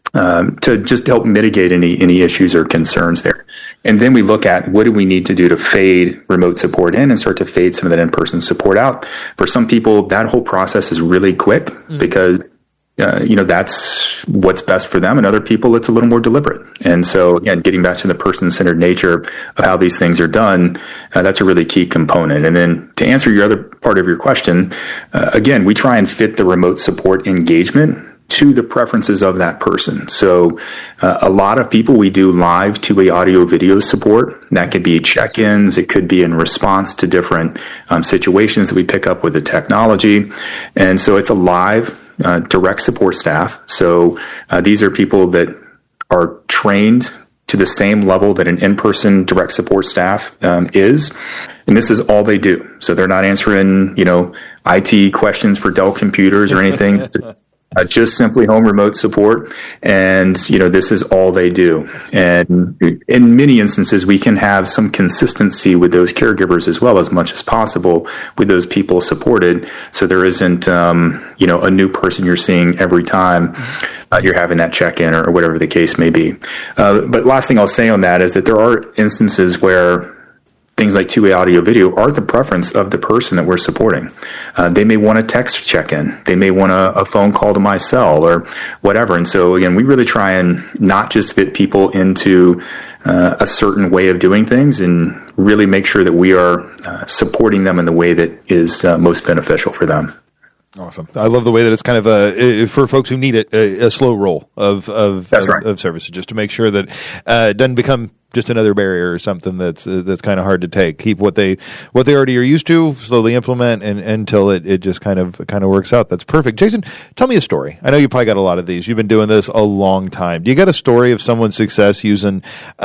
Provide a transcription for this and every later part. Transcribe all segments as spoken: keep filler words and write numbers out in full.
um, to just help mitigate any any issues or concerns there. And then we look at what do we need to do to fade remote support in and start to fade some of that in-person support out. For some people, that whole process is really quick mm-hmm. because uh, you know that's what's best for them, and other people it's a little more deliberate. And so again, getting back to the person-centered nature of how these things are done, uh, that's a really key component. And then to answer your other part of your question, uh, again, we try and fit the remote support engagement to the preferences of that person. So uh, a lot of people, we do live two-way audio video support. That could be check-ins. It could be in response to different um, situations that we pick up with the technology. And so it's a live uh, direct support staff. So uh, these are people that are trained to the same level that an in-person direct support staff um, is. And this is all they do. So they're not answering, you know, I T questions for Dell computers or anything. Uh, just simply home remote support. And, you know, this is all they do. And in many instances, we can have some consistency with those caregivers as well, as much as possible with those people supported. So there isn't, um, you know, a new person you're seeing every time uh, you're having that check-in or, or whatever the case may be. Uh, but last thing I'll say on that is that there are instances where things like two-way audio video are the preference of the person that we're supporting. Uh, they may want a text check-in. They may want a, a phone call to my cell or whatever. And so, again, we really try and not just fit people into uh, a certain way of doing things and really make sure that we are uh, supporting them in the way that is uh, most beneficial for them. Awesome. I love the way that it's kind of a, for folks who need it, a, a slow roll of of, That's of, right. of services, just to make sure that uh, it doesn't become just another barrier or something that's uh, that's kind of hard to take. Keep what they what they already are used to, slowly implement, and until it, it just kind of kind of works out. That's perfect. Jason, tell me a story. I know you probably got a lot of these. You've been doing this a long time. Do you got a story of someone's success using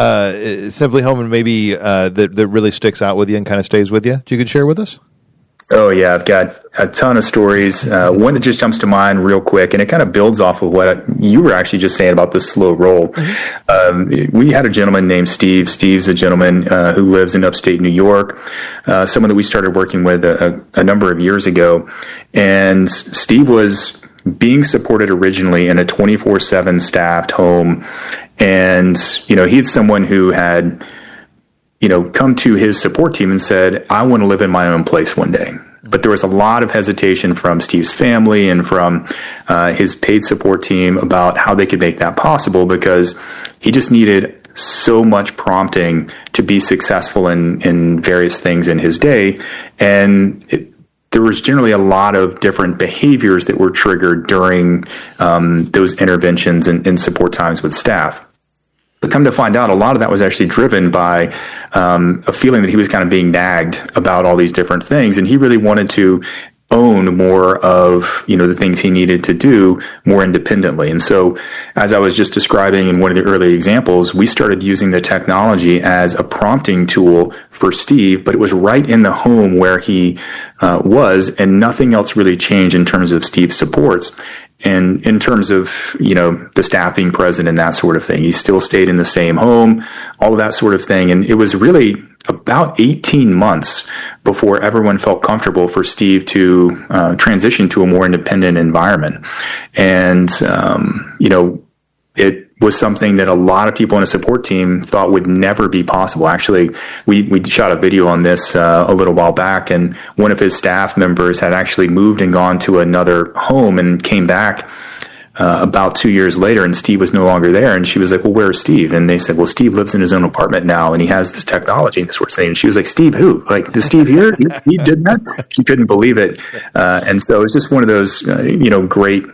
uh, Simply Home and maybe uh, that that really sticks out with you and kind of stays with you? Do you could share with us? Oh, yeah, I've got a ton of stories. Uh, one that just jumps to mind real quick, and it kind of builds off of what you were actually just saying about the slow roll. Mm-hmm. Um, we had a gentleman named Steve. Steve's a gentleman uh, who lives in upstate New York, uh, someone that we started working with a, a number of years ago. And Steve was being supported originally in a twenty-four seven staffed home. And, you know, he's someone who had you know, come to his support team and said, I want to live in my own place one day. But there was a lot of hesitation from Steve's family and from uh, his paid support team about how they could make that possible, because he just needed so much prompting to be successful in, in various things in his day. And it, there was generally a lot of different behaviors that were triggered during um, those interventions and, and support times with staff. But come to find out, a lot of that was actually driven by um, a feeling that he was kind of being nagged about all these different things, and he really wanted to own more of, you know, the things he needed to do more independently. And so, as I was just describing in one of the early examples, we started using the technology as a prompting tool for Steve, but it was right in the home where he uh, was, and nothing else really changed in terms of Steve's supports. And in terms of, you know, the staff being present and that sort of thing, he still stayed in the same home, all of that sort of thing. And it was really about eighteen months before everyone felt comfortable for Steve to uh, transition to a more independent environment. And, um, you know, it was something that a lot of people in a support team thought would never be possible. Actually, we, we shot a video on this uh, a little while back, and one of his staff members had actually moved and gone to another home and came back uh, about two years later, and Steve was no longer there. And she was like, well, where's Steve? And they said, well, Steve lives in his own apartment now, and he has this technology and this sort of thing. And she was like, Steve who? Like, the Steve here? He, he did that? She couldn't believe it. Uh, and so it's just one of those, uh, you know, great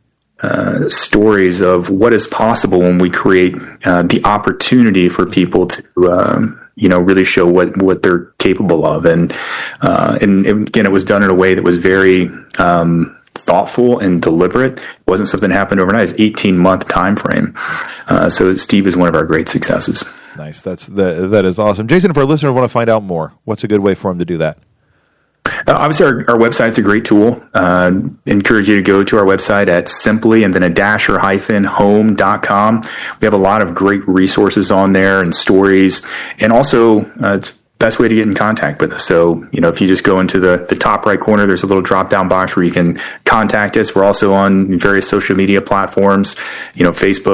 Uh, stories of what is possible when we create uh, the opportunity for people to, um, you know, really show what, what they're capable of. And, uh, and, and again, it was done in a way that was very um, thoughtful and deliberate. It wasn't something that happened overnight. It's an eighteen-month time frame. Uh, so Steve is one of our great successes. Nice. That's that, that is awesome. Jason, if our listeners want to find out more, what's a good way for them to do that? Uh, obviously, our, our website's a great tool. Uh, encourage you to go to our website at simply and then a dash or hyphen home dot com. We have a lot of great resources on there and stories. And also, uh, it's the best way to get in contact with us. So, you know, if you just go into the, the top right corner, there's a little drop down box where you can contact us. We're also on various social media platforms, you know, Facebook,